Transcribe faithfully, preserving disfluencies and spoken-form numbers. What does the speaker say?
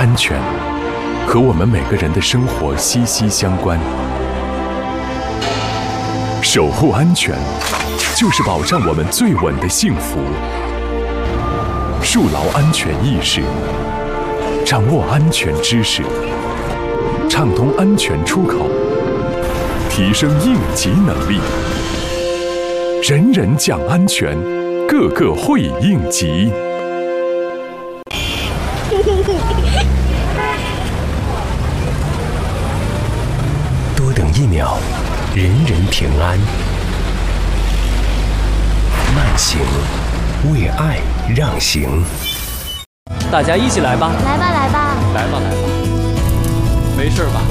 安全和我们每个人的生活息息相关。守护安全，就是保障我们最稳的幸福。树牢安全意识，掌握安全知识，畅通安全出口，提升应急能力。人人讲安全，个个会应急。 多等一秒，人人平安。慢行，为爱让行。 大家一起来吧！ 来吧，来吧！ 来吧，来吧！没事吧？